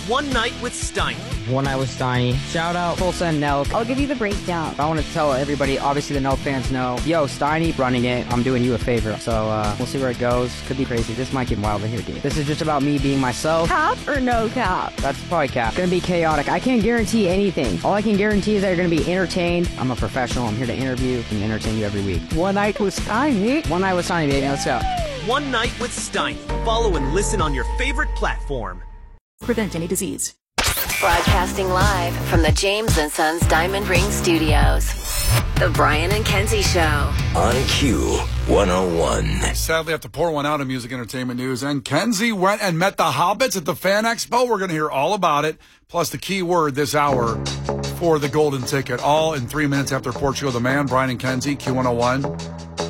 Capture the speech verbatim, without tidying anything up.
One Night with Steiny. One Night with Steiny. Shout out Tulsa and Nelk. I'll give you the breakdown. I want to tell everybody, obviously the Nelk fans know, yo, Steiny running it, I'm doing you a favor. So uh, we'll see where it goes. Could be crazy. This might get wild here, dude. This is just about me being myself. Cap or no cap? That's probably cap. Gonna be chaotic. I can't guarantee anything. All I can guarantee is that you're gonna be entertained. I'm a professional. I'm here to interview and entertain you every week. One Night with Steiny. One Night with Steiny, baby. Let's go. One Night with Steiny. Follow and listen on your favorite platform. Prevent any disease. Broadcasting live from the James and Sons Diamond Ring Studios. The Brian and Kenzie Show. On Q one oh one. Sadly, I have to pour one out in music entertainment news. And Kenzie went and met the Hobbits at the Fan Expo. We're going to hear all about it. Plus the key word this hour for the golden ticket. All in three minutes after Portugal the Man. Brian and Kenzie, Q one oh one.